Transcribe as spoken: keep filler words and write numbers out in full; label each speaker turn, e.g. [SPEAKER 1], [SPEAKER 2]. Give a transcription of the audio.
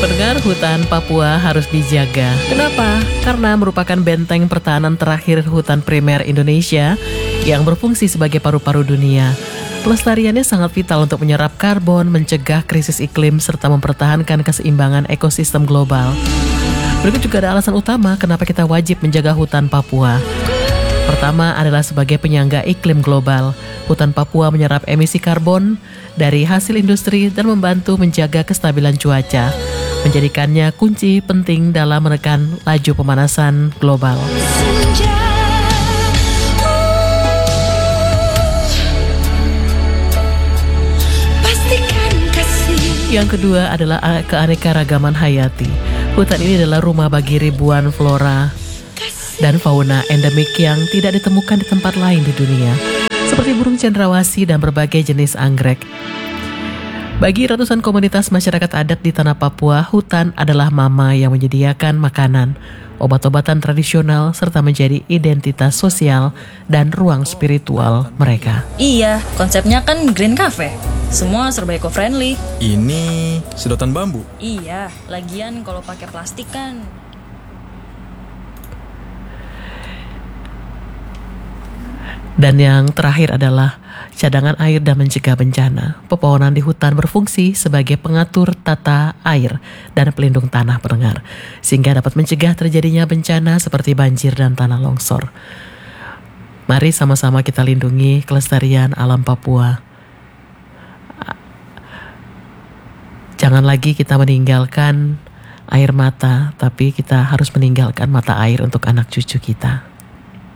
[SPEAKER 1] Pendengar, hutan Papua harus dijaga. Kenapa? Karena merupakan benteng pertahanan terakhir hutan primer Indonesia yang berfungsi sebagai paru-paru dunia. Pelestariannya sangat vital untuk menyerap karbon, mencegah krisis iklim, serta mempertahankan keseimbangan ekosistem global. Berikut juga ada alasan utama kenapa kita wajib menjaga hutan Papua. Pertama adalah sebagai penyangga iklim global. Hutan Papua menyerap emisi karbon dari hasil industri dan membantu menjaga kestabilan cuaca, menjadikannya kunci penting dalam menekan laju pemanasan global. Yang kedua adalah keanekaragaman hayati. Hutan ini adalah rumah bagi ribuan flora dan fauna endemik yang tidak ditemukan di tempat lain di dunia, seperti burung cendrawasih dan berbagai jenis anggrek. Bagi ratusan komunitas masyarakat adat di tanah Papua, hutan adalah mama yang menyediakan makanan, obat-obatan tradisional, serta menjadi identitas sosial dan ruang spiritual mereka.
[SPEAKER 2] Iya, konsepnya kan Green Cafe. Semua serba eco-friendly.
[SPEAKER 3] Ini sedotan bambu.
[SPEAKER 2] Iya, lagian kalau pakai plastik kan.
[SPEAKER 1] Dan yang terakhir adalah cadangan air dan mencegah bencana. Pepohonan di hutan berfungsi sebagai pengatur tata air dan pelindung tanah, pendengar, sehingga dapat mencegah terjadinya bencana seperti banjir dan tanah longsor. Mari sama-sama kita lindungi kelestarian alam Papua. Jangan lagi kita meninggalkan air mata, tapi kita harus meninggalkan mata air untuk anak cucu kita.